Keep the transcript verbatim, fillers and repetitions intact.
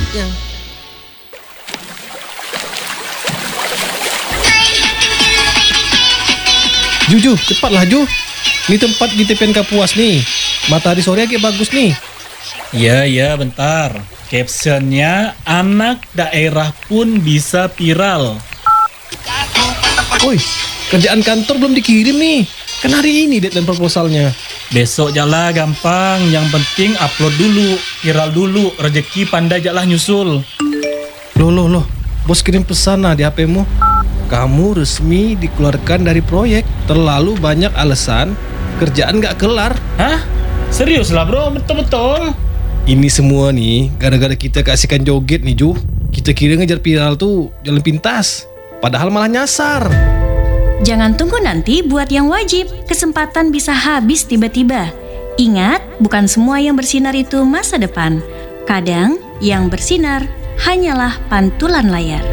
selanjutnya. Ju, Ju, cepatlah Ju. Ini tempat di tepian Kapuas nih. Matahari sore agak bagus nih. Ya, ya, bentar. Captionnya, anak daerah pun bisa viral. Woi, kerjaan kantor belum dikirim nih. Kan hari ini deadline proposalnya. Besok jalah gampang. Yang penting upload dulu, viral dulu. Rezeki pandai jalah nyusul. Loh, loh, loh. Bos kirim pesan nah di H P-mu. Kamu resmi dikeluarkan dari proyek. Terlalu banyak alasan. Kerjaan gak kelar. Hah? Serius lah bro, betul-betul. Ini semua nih gara-gara kita kasihkan joget nih Ju. Kita kira ngejar viral tuh jalan pintas. Padahal malah nyasar. Jangan tunggu nanti buat yang wajib. Kesempatan bisa habis tiba-tiba. Ingat, bukan semua yang bersinar itu masa depan. Kadang yang bersinar hanyalah pantulan layar.